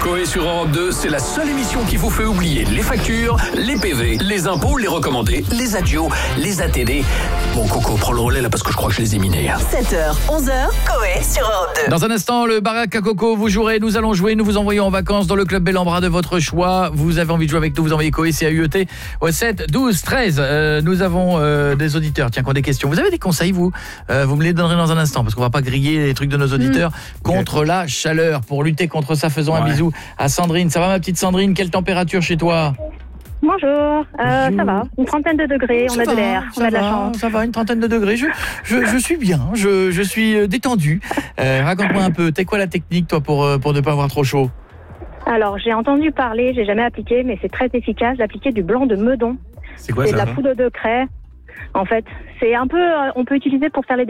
Coé sur Europe 2, c'est la seule émission qui vous fait oublier les factures, les PV, les impôts, les recommandés, les adios, les ATD. Bon, Coco, prends le relais là parce que je crois que je les ai minés. 7h, 11h, Coé sur Europe 2. Dans un instant, le baraque à Coco, vous jouerez, nous allons jouer, nous vous envoyons en vacances dans le club Bellambra de votre choix. Vous avez envie de jouer avec nous, vous envoyez Coé, CAUET au 7 12 13. Nous avons des auditeurs qui ont des questions. Vous avez des conseils, vous me les donnerez dans un instant parce qu'on va pas griller les trucs de nos auditeurs contre la chaleur. Pour lutter contre ça, faisons un bisou à Sandrine. Ça va ma petite Sandrine? Quelle température chez toi? Bonjour, ça va, une trentaine de degrés, on a de l'air, on a de la chance. Ça va, une trentaine de degrés, je suis bien, je suis détendu. Raconte-moi un peu, t'es quoi la technique toi pour ne pas avoir trop chaud? Alors j'ai entendu parler, j'ai jamais appliqué, mais c'est très efficace d'appliquer du blanc de meudon. C'est quoi c'est ça? de la poudre de craie. En fait, c'est un peu, on peut utiliser pour faire les